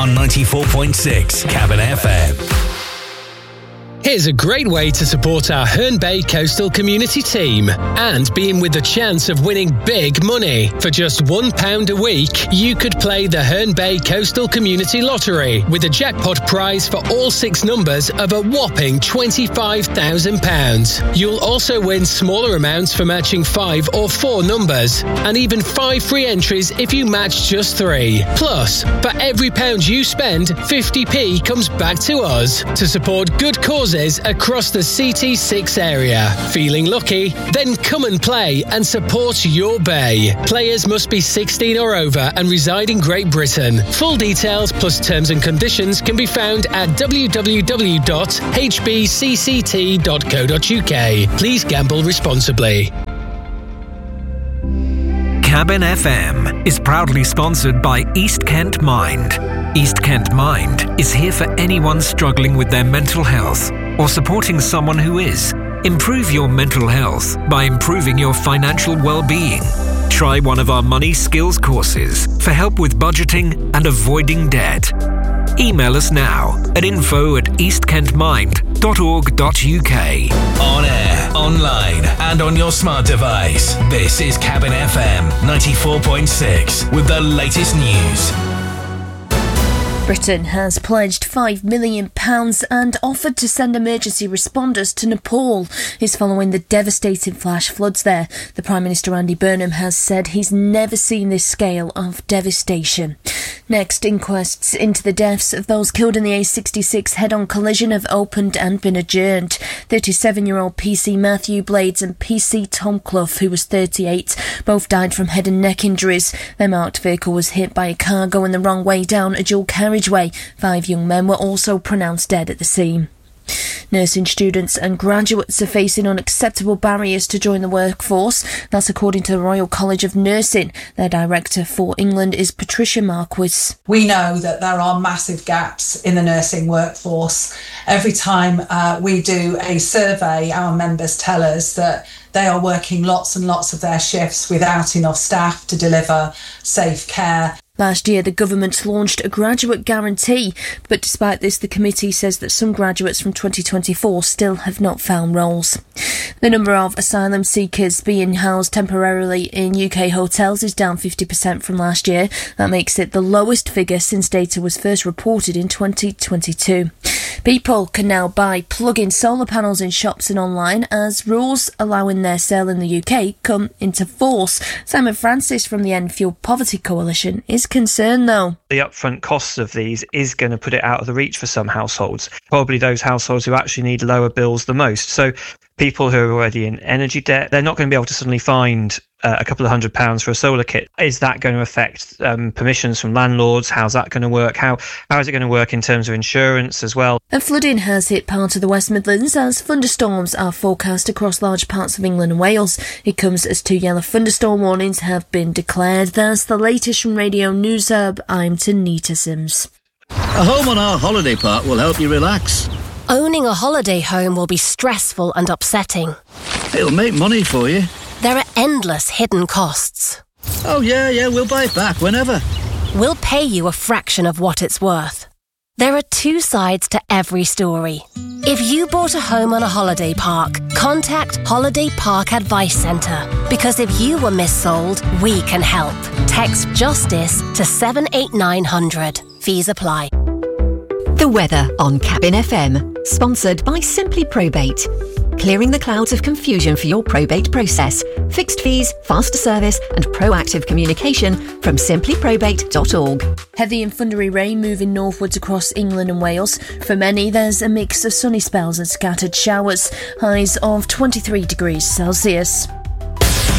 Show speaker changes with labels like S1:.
S1: on 94.6 Cabin FM.
S2: Here's a great way to support our Herne Bay Coastal Community team and be in with the chance of winning big money. For just £1 a week, you could play the Herne Bay Coastal Community Lottery with a jackpot prize for all 6 numbers of a whopping £25,000. You'll also win smaller amounts for matching 5 or 4 numbers, and even 5 free entries if you match just 3. Plus, for every £1 you spend, 50p comes back to us to support good causes across the CT6 area. Feeling lucky? Then come and play and support your bay. Players must be 16 or over and reside in Great Britain. Full details plus terms and conditions can be found at www.hbcct.co.uk. Please gamble responsibly.
S3: Cabin FM is proudly sponsored by East Kent Mind. East Kent Mind is here for anyone struggling with their mental health or supporting someone who is. Improve your mental health by improving your financial well-being. Try one of our money skills courses for help with budgeting and avoiding debt. Email us now at info@eastkentmind.org.uk.
S1: On air, online and on your smart device. This is Cabin FM 94.6 with the latest news.
S4: Britain has pledged £5 million and offered to send emergency responders to Nepal. Is following the devastating flash floods there. The Prime Minister Andy Burnham has said he's never seen this scale of devastation. Next, inquests into the deaths of those killed in the A66 head-on collision have opened and been adjourned. 37-year-old PC Matthew Blades and PC Tom Clough, who was 38, both died from head and neck injuries. Their marked vehicle was hit by a car going the wrong way down a dual carriageway. 5 young men were also pronounced dead at the scene. Nursing students and graduates are facing unacceptable barriers to join the workforce. That's according to the Royal College of Nursing. Their director for England is Patricia Marquis.
S5: We know that there are massive gaps in the nursing workforce. Every time we do a survey, our members tell us that they are working lots and lots of their shifts without enough staff to deliver safe care.
S4: Last year, the government launched a graduate guarantee, but despite this, the committee says that some graduates from 2024 still have not found roles. The number of asylum seekers being housed temporarily in UK hotels is down 50% from last year. That makes it the lowest figure since data was first reported in 2022. People can now buy plug-in solar panels in shops and online as rules allowing their sale in the UK come into force. Simon Francis from the End Fuel Poverty Coalition is concerned though.
S6: The upfront costs of these is going to put it out of the reach for some households, probably those households who actually need lower bills the most. So people who are already in energy debt, they're not going to be able to suddenly find a couple of £100 for a solar kit. Is that going to affect permissions from landlords? How's that going to work? How is it going to work in terms of insurance as well?
S4: And flooding has hit part of the West Midlands as thunderstorms are forecast across large parts of England and Wales. It comes as 2 yellow thunderstorm warnings have been declared. That's the latest from Radio News Hub. I'm Tanita Sims.
S7: A home on our holiday park will help you relax.
S8: Owning a holiday home will be stressful and upsetting.
S7: It'll make money for you.
S8: There are endless hidden costs.
S7: Oh yeah, we'll buy it back whenever.
S8: We'll pay you a fraction of what it's worth. There are 2 sides to every story. If you bought a home on a holiday park, contact Holiday Park Advice Centre. Because if you were missold, we can help. Text JUSTICE to 78900. Fees apply.
S9: The weather on Cabin FM, sponsored by Simply Probate. Clearing the clouds of confusion for your probate process. Fixed fees, faster service and proactive communication from simplyprobate.org.
S4: Heavy and thundery rain moving northwards across England and Wales. For many, there's a mix of sunny spells and scattered showers. Highs of 23 degrees Celsius.